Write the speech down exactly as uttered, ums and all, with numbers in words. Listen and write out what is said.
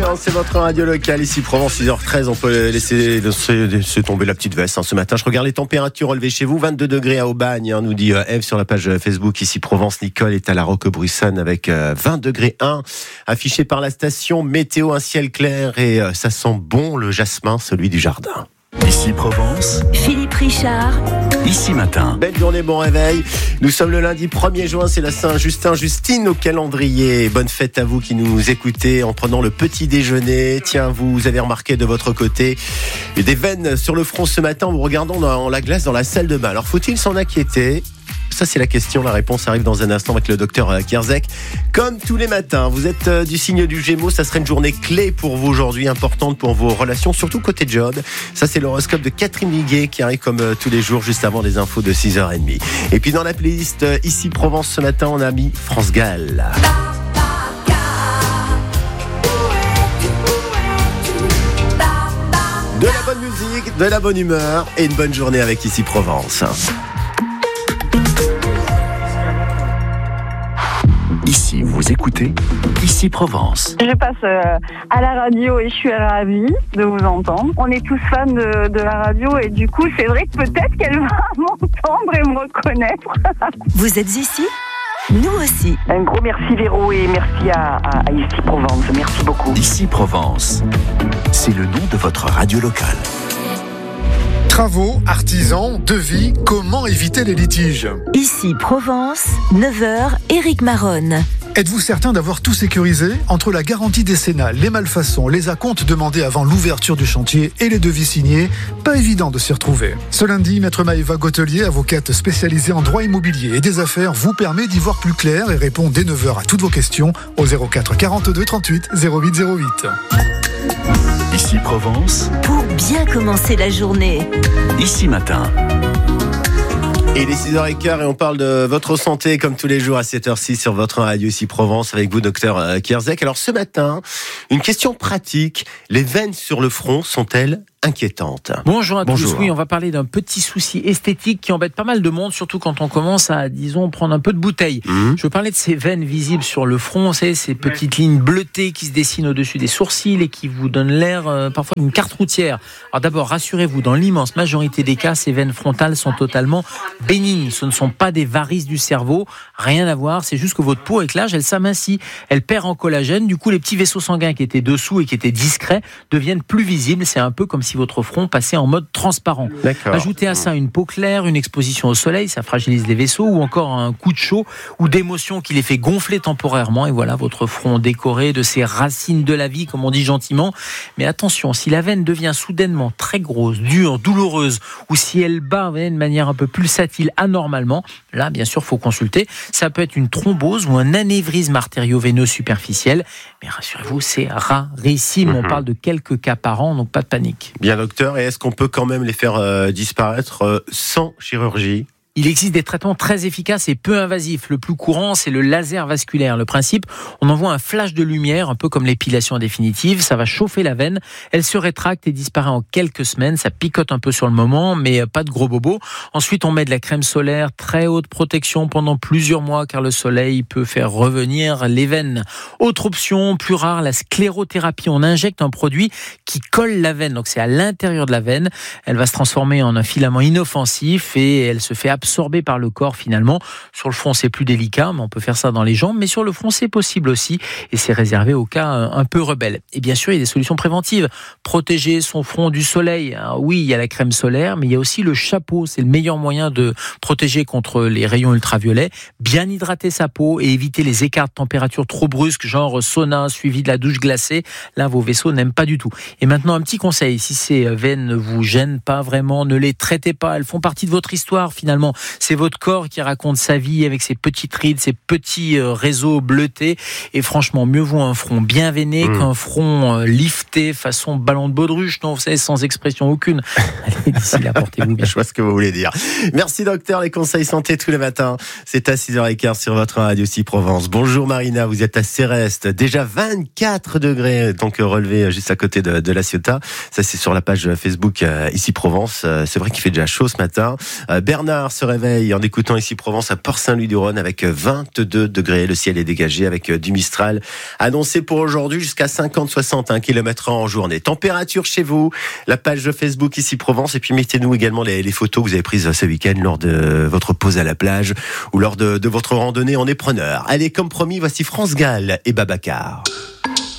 ambiance, c'est votre radio locale ici Provence, six heures treize. On peut laisser, laisser, laisser tomber la petite veste hein, ce matin. Je regarde les températures relevées chez vous, vingt-deux degrés à Aubagne, hein, nous dit euh, Eve sur la page Facebook ici Provence. Nicole est à la Roquebrussanne avec euh, vingt degrés un, affiché par la station météo, un ciel clair et euh, ça sent bon le jasmin, celui du jardin. Ici Provence, Philippe Richard. Ici Matin. Belle journée, bon réveil. Nous sommes le lundi premier juin, c'est la Saint-Justin-Justine au calendrier. Bonne fête à vous qui nous écoutez en prenant le petit déjeuner. Tiens, vous avez remarqué de votre côté des veines sur le front ce matin en vous regardant dans la glace dans la salle de bain. Alors faut-il s'en inquiéter ? Ça, c'est la question. La réponse arrive dans un instant avec le docteur Kierzek. Comme tous les matins, vous êtes du signe du Gémeaux. Ça serait une journée clé pour vous aujourd'hui, importante pour vos relations, surtout côté job. Ça, c'est l'horoscope de Catherine Liguet qui arrive comme tous les jours, juste avant les infos de six heures trente. Et puis, dans la playlist Ici Provence ce matin, on a mis France Gall. De la bonne musique, de la bonne humeur et une bonne journée avec Ici Provence. Ici, vous écoutez Ici Provence. Je passe euh, à la radio et je suis ravie de vous entendre. On est tous fans de, de la radio et du coup, c'est vrai que peut-être qu'elle va m'entendre et me reconnaître. Vous êtes ici ? Nous aussi. Un gros merci Véro et merci à, à, à Ici Provence. Merci beaucoup. Ici Provence, c'est le nom de votre radio locale. Travaux, artisans, devis, comment éviter les litiges ? Ici Provence, neuf heures, Éric Maronne. Êtes-vous certain d'avoir tout sécurisé ? Entre la garantie décennale, les malfaçons, les acomptes demandés avant l'ouverture du chantier et les devis signés, pas évident de s'y retrouver. Ce lundi, Maître Maëva Gautelier, avocate spécialisée en droit immobilier et des affaires, vous permet d'y voir plus clair et répond dès neuf heures à toutes vos questions au zéro quatre quarante-deux trente-huit zéro huit zéro huit. Ici Provence, Pour bien commencer la journée. Ici Matin. Et il est six heures quinze et on parle de votre santé comme tous les jours à sept heures six sur votre radio ici Provence avec vous, docteur Kierzek. Alors ce matin, une question pratique. Les veines sur le front sont-elles inquiétantes ? Bonjour à Bonjour. tous. Oui, on va parler d'un petit souci esthétique qui embête pas mal de monde, surtout quand on commence à, disons, prendre un peu de bouteille. Mmh. Je veux parler de ces veines visibles sur le front, c'est ces petites lignes bleutées qui se dessinent au-dessus des sourcils et qui vous donnent l'air euh, parfois d'une carte routière. Alors d'abord, rassurez-vous, dans l'immense majorité des cas, ces veines frontales sont totalement bénignes. Ce ne sont pas des varices du cerveau, rien à voir. C'est juste que votre peau, avec l'âge, elle s'amincit, elle perd en collagène. Du coup, les petits vaisseaux sanguins qui étaient dessous et qui étaient discrets deviennent plus visibles. C'est un peu comme si votre front passait en mode transparent. D'accord. Ajoutez à ça une peau claire, une exposition au soleil, ça fragilise les vaisseaux, ou encore un coup de chaud ou d'émotion qui les fait gonfler temporairement. Et voilà votre front décoré de ces racines de la vie, comme on dit gentiment. Mais attention, si la veine devient soudainement très grosse, dure, douloureuse, ou si elle bat de manière un peu pulsatile anormalement, là, bien sûr, faut consulter. Ça peut être une thrombose ou un anévrisme artério-veineux superficiel. Mais rassurez-vous, c'est rarissime. Mm-hmm. On parle de quelques cas par an, donc pas de panique. Bien docteur, et est-ce qu'on peut quand même les faire euh, disparaître euh, sans chirurgie ? Il existe des traitements très efficaces et peu invasifs. Le plus courant, c'est le laser vasculaire. Le principe, on envoie un flash de lumière, un peu comme l'épilation définitive. Ça va chauffer la veine. Elle se rétracte et disparaît en quelques semaines. Ça picote un peu sur le moment, mais pas de gros bobos. Ensuite, on met de la crème solaire, très haute protection pendant plusieurs mois, car le soleil peut faire revenir les veines. Autre option, plus rare, la sclérothérapie. On injecte un produit qui colle la veine. Donc, c'est à l'intérieur de la veine. Elle va se transformer en un filament inoffensif et elle se fait absorber absorbé par le corps finalement. Sur le front, c'est plus délicat, mais on peut faire ça dans les jambes. Mais sur le front, c'est possible aussi. Et c'est réservé aux cas un peu rebelles. Et bien sûr, il y a des solutions préventives. Protéger son front du soleil. Alors oui, il y a la crème solaire, mais il y a aussi le chapeau. C'est le meilleur moyen de protéger contre les rayons ultraviolets. Bien hydrater sa peau et éviter les écarts de température trop brusques, genre sauna suivi de la douche glacée. Là, vos vaisseaux n'aiment pas du tout. Et maintenant, un petit conseil. Si ces veines ne vous gênent pas vraiment, ne les traitez pas. Elles font partie de votre histoire finalement. C'est votre corps qui raconte sa vie avec ses petites rides, ses petits réseaux bleutés. Et franchement, mieux vaut un front bien veiné mmh. qu'un front lifté façon ballon de baudruche, non, vous savez, sans expression aucune. Allez, d'ici là, portez-vous bien. Je vois ce que vous voulez dire. Merci docteur, les conseils santé tous les matins. C'est à six heures quinze sur votre radio Ici Provence. Bonjour Marina, vous êtes à Céreste. Déjà vingt-quatre degrés, donc relevé juste à côté de, de la Ciotat. Ça, c'est sur la page Facebook euh, Ici Provence. Euh, c'est vrai qu'il fait déjà chaud ce matin. Euh, Bernard se se réveille en écoutant ici Provence à Port-Saint-Louis-du-Rhône avec vingt-deux degrés. Le ciel est dégagé avec du Mistral annoncé pour aujourd'hui jusqu'à cinquante à soixante kilomètres heure en journée. Température chez vous, la page Facebook ici Provence, et puis mettez-nous également les, les photos que vous avez prises ce week-end lors de votre pause à la plage ou lors de, de votre randonnée en épreneur. Allez, comme promis, voici France Gall et Babacar.